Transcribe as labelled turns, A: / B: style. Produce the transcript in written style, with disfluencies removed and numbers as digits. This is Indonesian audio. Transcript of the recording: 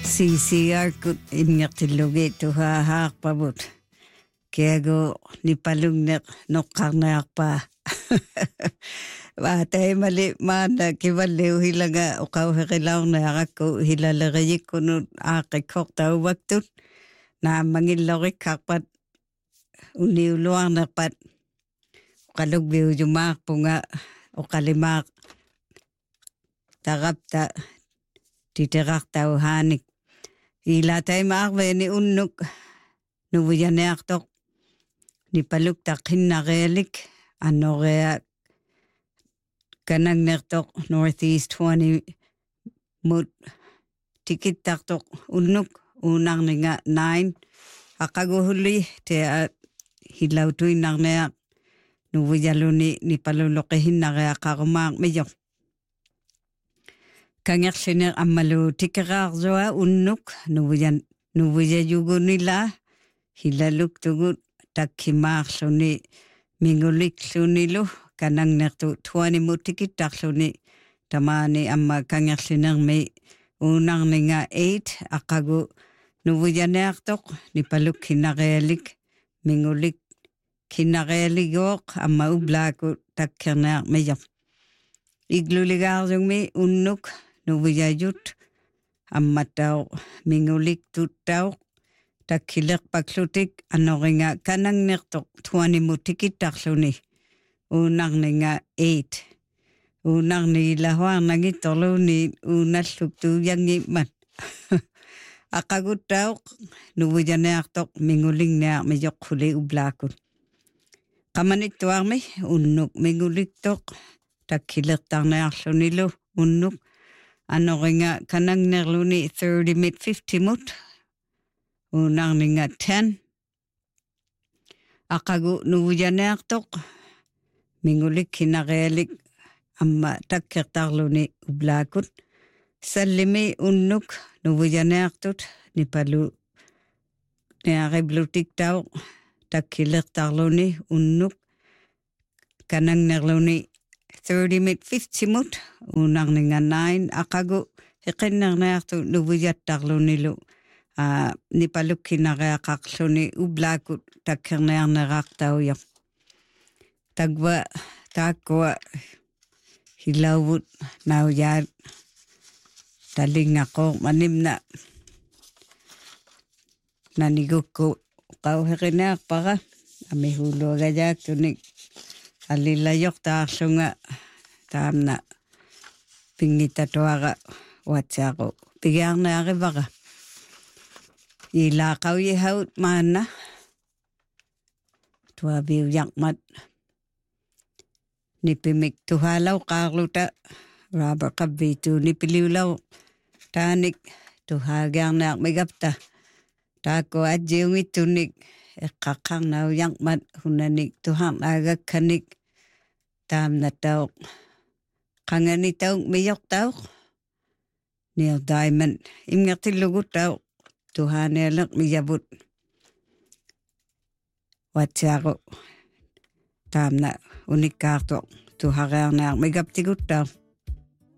A: Siarkut imngertillugi tuhahaarpavut kiagu nipalungneq noqqarniarpa vaataimali maana kivalliu hilanga uqauheqilaorniaraqku hilaleriikkunut aaqikkortauvaktut naamangillorikkarpat uniuluarnerpat qalugviujumaarpunga uqalimaaq tarapta titerartauhaanik ilataimаарveeni unnuk nuvujaneartoq nipaluktaqinnarialik anorea kanangnertoq Northeast 20 mut tikittartoq unnuk uunarninga 9 aqaguhulli te hilautuinarnea nuvujaluni nipalulloqihinnariaqarumaaq mijoq kangerliner ammalu tikeraarjua unnuk nuvujajugunila hilaluktugut takkimaarluni minguliklunilu kanangnertu 20 mutikittarluni tamaani amma kangerlinermi uunarninga 8 aqagu nuvujaneartoq nipalukkinarialik mingulik kinarialigooq amma ublaaku takkernearmijoq igluligaarjungmi unnuk nuvujajut ammatau minguliktuttau takkilerpaklutik anoringa kanangnertoq 20 mutikittarluni uunarninga 8 uunarni ilahuarnangittorluni uunalluktuuyangimat aqaguttauq nuvujaneartoq mingulingnearmijoqhuli ublaakut qamanittuarmi unnuk minguliktoq takkilertarnearlunilu unnuk anoringa kanangnerluni 30 mid 50 mut uunarninga 10 aqagu nuvujaneartoq mingulikkinarialik amma takkertarluni ublaakut sallimi unnuk nuvujaneartut nipalu neariblutiktaw takkilertarluni unnuk kanangnerluni 30 mid 50 mut uunarninga 9 aqagu hiqinnerneartu nuvujattarlunilu nipalukkinariaqarluni ublaakut takkernearnerartaujoq tagwa taakkua hilauvut naujaat talingaqo manimna nanigukku qauheqinaarpara amihuluagajaaktunik allilayortaarlunga taamna pingitatuara watsiaqu pigiarnearivara ilaaqauyihaut maana tuaviujaqmat nipimik tuhalau qaarluta raba qabvitu nipiliulau taanik tuhaagiarnearmigapta taakku ajjiungittunik eqqaqqarnaujaqmat hunanik tuharnaagakkanik taamnatauq qanganitauq miyortauq Neil Diamond imngertillugutauq tuhaanialeq mijavut watsiaqu taamna unikkaartoq tuhariarnearmigaptiguttauq